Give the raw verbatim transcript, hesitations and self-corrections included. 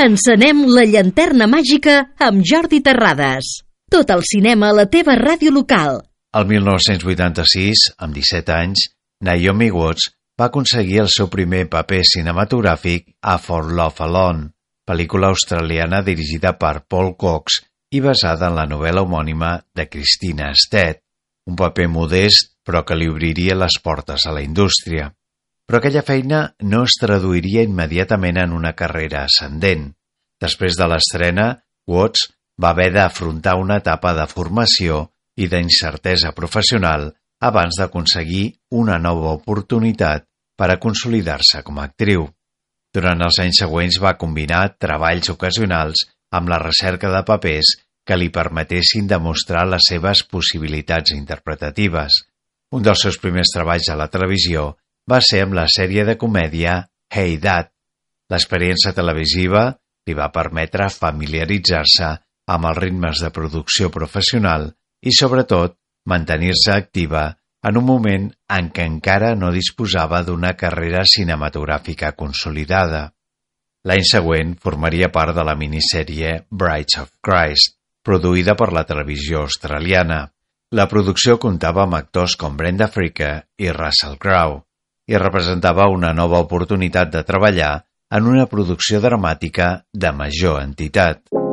Encenem la llanterna màgica amb Jordi Terrades. Tot el cinema a la teva ràdio local. El mil nou-cents vuitanta-sis, amb disset anys, Naomi Watts va aconseguir el seu primer paper cinematogràfic a For Love Alone, pel·lícula australiana dirigida per Paul Cox i basada en la novel·la homònima de Christina Stead. Un paper modest, però que li obriria les portes a la indústria. Però aquella feina no es traduiria immediatament en una carrera ascendent. Després de l'estrena, Watts va haver d'afrontar una etapa de formació i d'incertesa professional abans d'aconseguir una nova oportunitat per a consolidar-se com a actriu. Durant els anys següents va combinar treballs ocasionals amb la recerca de papers que li permetessin demostrar les seves possibilitats interpretatives. Un dels seus primers treballs a la televisió va ser amb la sèrie de comèdia Hey Dad. L'experiència televisiva li va permetre familiaritzar-se amb els ritmes de producció professional i, sobretot, mantenir-se activa en un moment en què encara no disposava d'una carrera cinematogràfica consolidada. L'any següent formaria part de la minissèrie Brides of Christ, produïda per la televisió australiana. La producció comptava amb actors com Brenda Fricker i Russell Crowe i representava una nova oportunitat de treballar en una producció dramàtica de major entitat.